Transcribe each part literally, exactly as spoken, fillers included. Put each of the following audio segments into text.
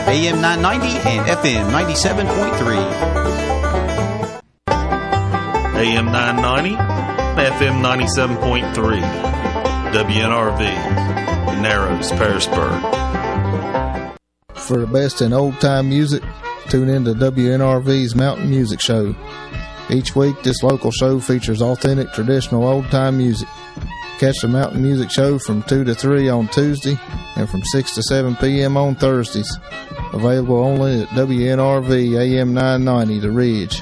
A M nine ninety and F M ninety-seven point three. A M nine ninety, F M ninety-seven point three. W N R V, Narrows, Pearisburg. For the best in old-time music, tune in to W N R V's Mountain Music Show. Each week, this local show features authentic, traditional old-time music. Catch the Mountain Music Show from two to three on Tuesday and from six to seven p.m. on Thursdays. Available only at W N R V A M nine ninety, The Ridge.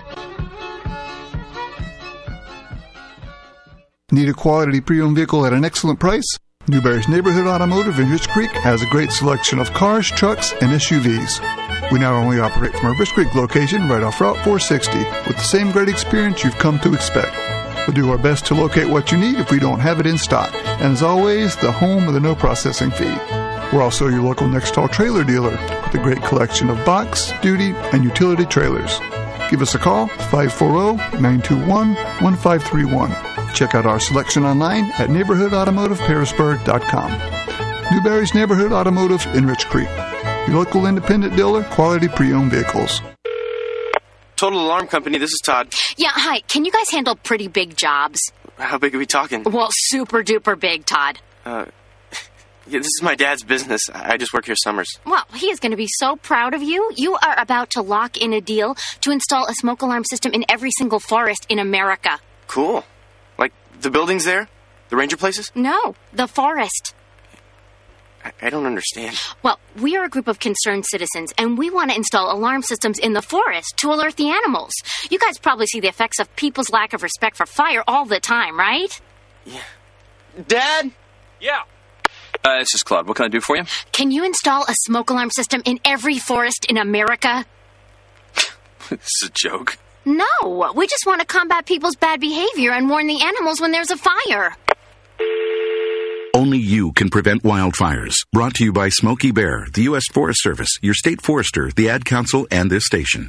Need a quality pre-owned vehicle at an excellent price? Newberry's Neighborhood Automotive in Rich Creek has a great selection of cars, trucks, and S U Vs. We not only operate from our Rich Creek location right off Route four sixty with the same great experience you've come to expect. We'll do our best to locate what you need if we don't have it in stock. And as always, the home of the no processing fee. We're also your local Nextall trailer dealer with a great collection of box, duty, and utility trailers. Give us a call, five four zero, nine two one, one five three one. Check out our selection online at neighborhood automotive pearisburg dot com. Newberry's Neighborhood Automotive in Rich Creek. Your local independent dealer, quality pre-owned vehicles. Total Alarm Company, this is Todd. Yeah, hi. Can you guys handle pretty big jobs? How big are we talking? Well, super duper big, Todd. Uh, yeah, this is my dad's business. I just work here summers. Well, he is going to be so proud of you. You are about to lock in a deal to install a smoke alarm system in every single forest in America. Cool. Like the buildings there? The ranger places? No, the forest. I, I don't understand. Well, we are a group of concerned citizens, and we want to install alarm systems in the forest to alert the animals. You guys probably see the effects of people's lack of respect for fire all the time, right? Yeah. Dad? Yeah. Uh, this is Claude. What can I do for you? Can you install a smoke alarm system in every forest in America? This is a joke. No, we just want to combat people's bad behavior and warn the animals when there's a fire. Only you can prevent wildfires. Brought to you by Smokey Bear, the U S Forest Service, your state forester, the Ad Council, and this station.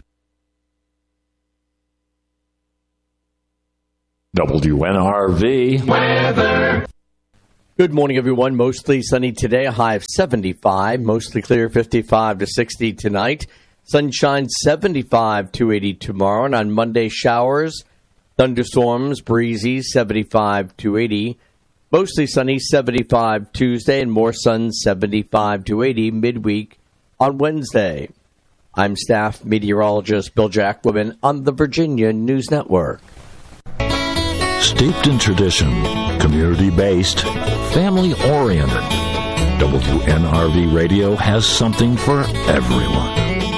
W N R V weather. Good morning, everyone. Mostly sunny today, a high of seventy-five. Mostly clear, fifty-five to sixty tonight. Sunshine, seventy-five to eighty tomorrow. And on Monday, showers, thunderstorms, breezy, seventy-five to eighty. Mostly sunny, seventy-five Tuesday, and more sun, seventy-five to eighty midweek on Wednesday. I'm staff meteorologist Bill Jacquemin on the Virginia News Network. Steeped in tradition, community-based, family-oriented, W N R V Radio has something for everyone.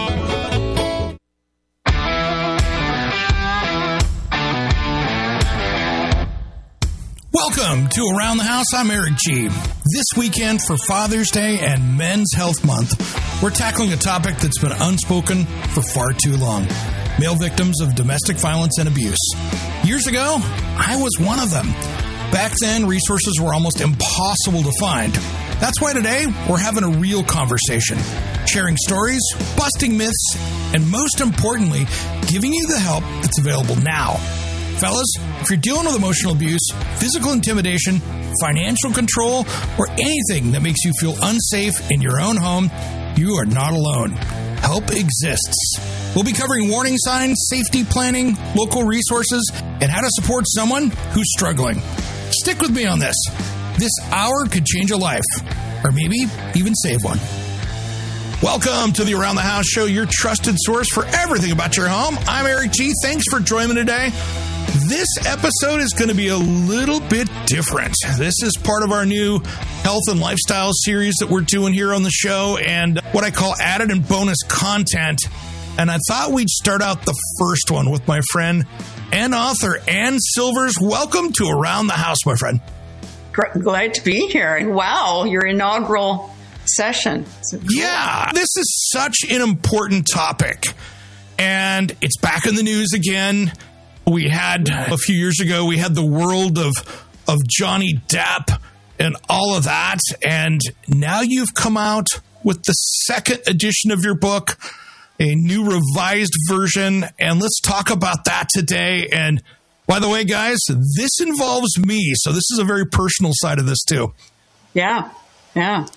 Welcome to Around the House. I'm Eric G. This weekend for Father's Day and Men's Health Month, we're tackling a topic that's been unspoken for far too long. Male victims of domestic violence and abuse. Years ago, I was one of them. Back then, resources were almost impossible to find. That's why today, we're having a real conversation. Sharing stories, busting myths, and most importantly, giving you the help that's available now. Fellas, if you're dealing with emotional abuse, physical intimidation, financial control, or anything that makes you feel unsafe in your own home, you are not alone. Help exists. We'll be covering warning signs, safety planning, local resources, and how to support someone who's struggling. Stick with me on this. This hour could change a life, or maybe even save one. Welcome to the Around the House Show, your trusted source for everything about your home. I'm Eric G. Thanks for joining me today. This episode is going to be a little bit different. This is part of our new health and lifestyle series that we're doing here on the show, and what I call added and bonus content. And I thought we'd start out the first one with my friend and author Ann Silvers. Welcome to Around the House, my friend. Glad to be here. And wow, your inaugural session. Yeah, this is such an important topic. And it's back in the news again. We had, a few years ago, we had the world of, of Johnny Depp and all of that. And now you've come out with the second edition of your book, a new revised version, and let's talk about that today. And by the way, guys, this involves me, so this is a very personal side of this too. Yeah, yeah.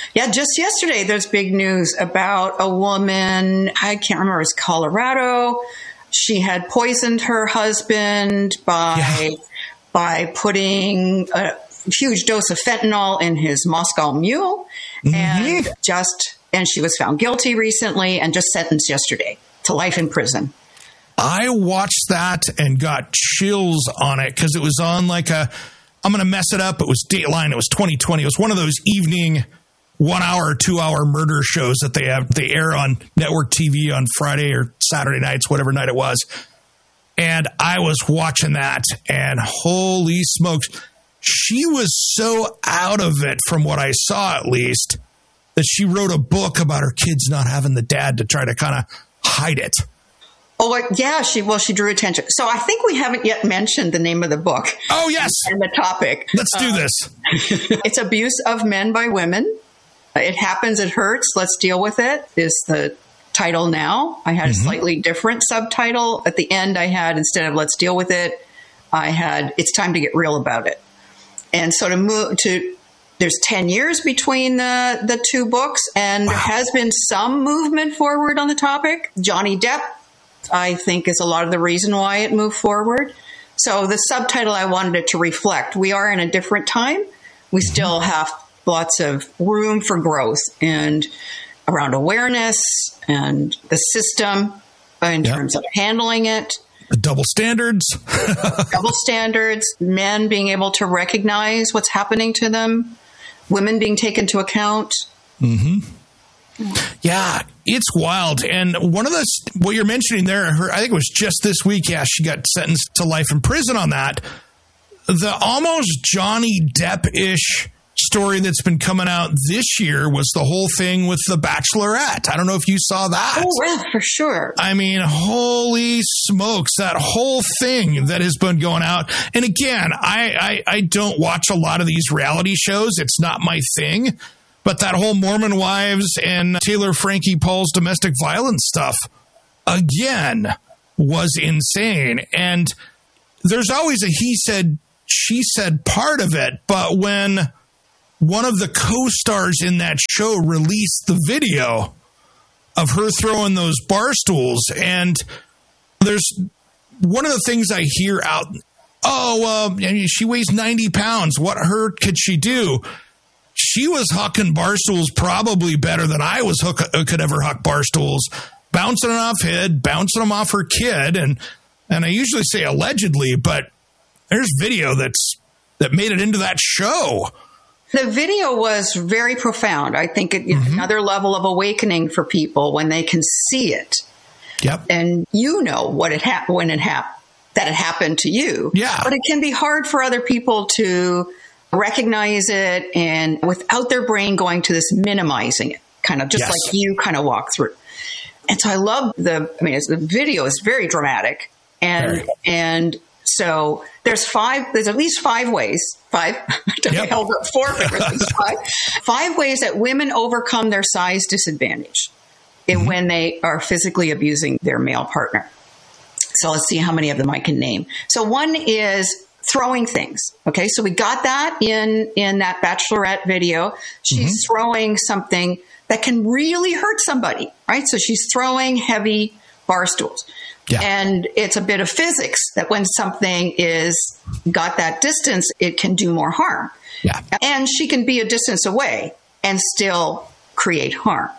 Yeah, just yesterday, there's big news about a woman, I can't remember, it was Colorado. She had poisoned her husband by yeah. by putting a huge dose of fentanyl in his Moscow Mule. Mm-hmm. And just and she was found guilty recently and just sentenced yesterday to life in prison. I watched that and got chills on it because it was on like a, I'm going to mess it up. It was Dateline. It was twenty twenty. It was one of those evening one hour, two hour murder shows that they have, they air on network T V on Friday or Saturday nights, whatever night it was. And I was watching that and holy smokes, she was so out of it from what I saw, at least, that she wrote a book about her kids not having the dad to try to kind of hide it. Oh, yeah, she well, she drew attention. So I think we haven't yet mentioned the name of the book. Oh, yes. And the topic. Let's do uh, this. It's Abuse of Men by Women. It Happens, It Hurts. Let's Deal with It is the title now. I had mm-hmm. a slightly different subtitle. At the end, I had, instead of Let's Deal with It, I had It's Time to Get Real About It. And so to move to, there's ten years between the, the two books, and wow. there has been some movement forward on the topic. Johnny Depp, I think, is a lot of the reason why it moved forward. So the subtitle, I wanted it to reflect. We are in a different time. We still have lots of room for growth and around awareness and the system in yep. terms of handling it. The double standards. double standards. Men being able to recognize what's happening to them. Women being taken into account. Mm-hmm. Yeah, it's wild. And one of the, what you're mentioning there, her, I think it was just this week, yeah, she got sentenced to life in prison on that. The almost Johnny Depp-ish story that's been coming out this year was the whole thing with The Bachelorette. I don't know if you saw that. Oh, yeah, for sure. I mean, holy smokes, that whole thing that has been going out. And again, I, I, I don't watch a lot of these reality shows. It's not my thing. But that whole Mormon Wives and Taylor Frankie Paul's domestic violence stuff, again, was insane. And there's always a he said, she said part of it. But when one of the co-stars in that show released the video of her throwing those bar stools, and there's one of the things I hear out, oh, uh, she weighs ninety pounds. What hurt could she do? She was hucking bar stools probably better than I was hook, could ever huck bar stools, bouncing them off head, bouncing them off her kid. And, and I usually say allegedly, but there's video that's, that made it into that show. The video was very profound. I think it, mm-hmm. another level of awakening for people when they can see it. Yep. And you know what it happened when it happened, that it happened to you. Yeah. But it can be hard for other people to recognize it, and without their brain going to this minimizing it, kind of just yes. like you kind of walk through. And so I love the, I mean, it's, the video is very dramatic. And, very. and so there's five, there's at least five ways, five, yep. held up four fingers, five, five ways that women overcome their size disadvantage mm-hmm. when they are physically abusing their male partner. So let's see how many of them I can name. So one is throwing things. Okay, so we got that in, in that Bachelorette video. She's mm-hmm. throwing something that can really hurt somebody, right? So she's throwing heavy bar stools. Yeah. And it's a bit of physics that when something is got that distance, it can do more harm. Yeah. And she can be a distance away and still create harm.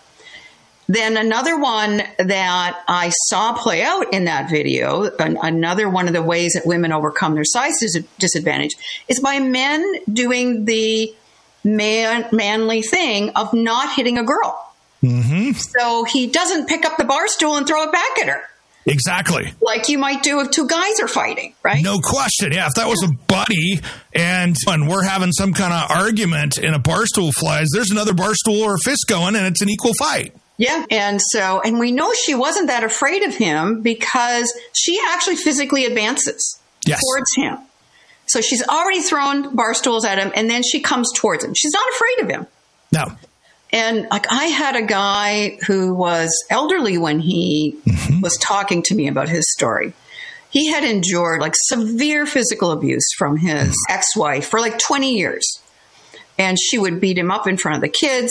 Then another one that I saw play out in that video, an, another one of the ways that women overcome their size dis- disadvantage is by men doing the man, manly thing of not hitting a girl. Mm-hmm. So he doesn't pick up the bar stool and throw it back at her. Exactly. Like you might do if two guys are fighting, right? No question. Yeah, if that was a buddy and, and we're having some kind of argument and a bar stool flies, there's another bar stool or a fist going and it's an equal fight. Yeah. And so, and we know she wasn't that afraid of him because she actually physically advances yes. towards him. So she's already thrown bar stools at him and then she comes towards him. She's not afraid of him. No. And like I had a guy who was elderly when he mm-hmm. was talking to me about his story. He had endured like severe physical abuse from his mm-hmm. ex-wife for like twenty years. And she would beat him up in front of the kids.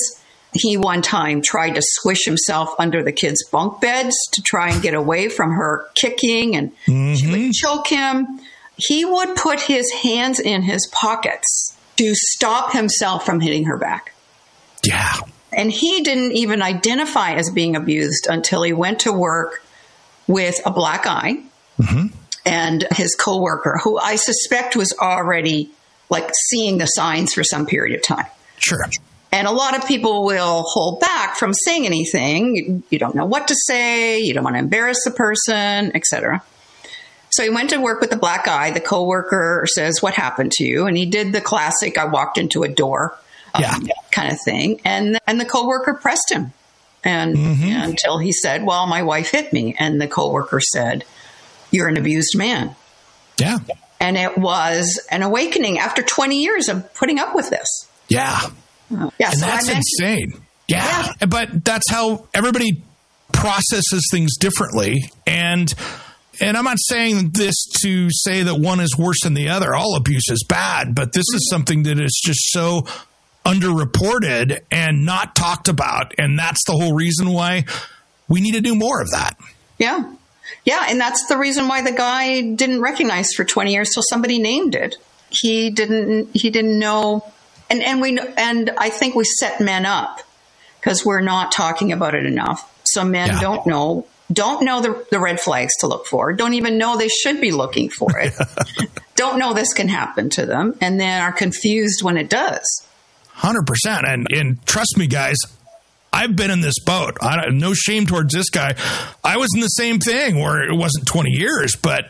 He one time tried to squish himself under the kids' bunk beds to try and get away from her kicking, and mm-hmm. she would choke him. He would put his hands in his pockets to stop himself from hitting her back. Yeah. And he didn't even identify as being abused until he went to work with a black eye mm-hmm. and his coworker, who I suspect was already like seeing the signs for some period of time. Sure. And a lot of people will hold back from saying anything. You, you don't know what to say. You don't want to embarrass the person, et cetera. So he went to work with the black eye. The coworker says, "What happened to you?" And he did the classic, "I walked into a door," yeah. um, kind of thing. And and the coworker pressed him, and mm-hmm. until he said, "Well, my wife hit me." And the coworker said, "You're an abused man." Yeah. And it was an awakening after twenty years of putting up with this. Yeah. Uh, yeah, and so that's insane. Yeah. yeah. But that's how everybody processes things differently. And and I'm not saying this to say that one is worse than the other. All abuse is bad. But this is something that is just so underreported and not talked about. And that's the whole reason why we need to do more of that. Yeah. Yeah. And that's the reason why the guy didn't recognize for twenty years till somebody named it. He didn't, he didn't know. And, and we, and I think we set men up because we're not talking about it enough. So men yeah. don't know, don't know the, the red flags to look for, don't even know they should be looking for it, don't know this can happen to them, and then are confused when it does. one hundred percent. And, and trust me, guys, I've been in this boat. I, no shame towards this guy. I was in the same thing where it wasn't twenty years, but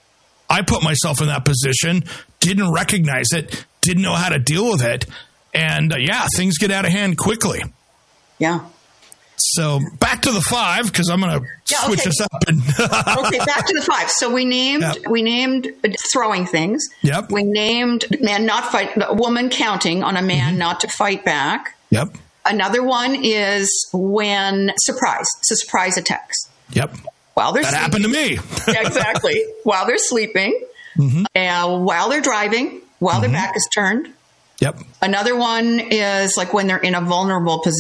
I put myself in that position, didn't recognize it, didn't know how to deal with it. And uh, yeah, things get out of hand quickly. Yeah. So back to the five, because I'm going to yeah, switch okay. this up. And okay, back to the five. So we named yep. we named throwing things. Yep. We named man not fight, a woman counting on a man mm-hmm. not to fight back. Yep. Another one is when surprise, so surprise attacks. Yep. While they're that sleeping. happened to me. Yeah, exactly. While they're sleeping, mm-hmm. and while they're driving, while mm-hmm. their back is turned. Yep. Another one is like when they're in a vulnerable position.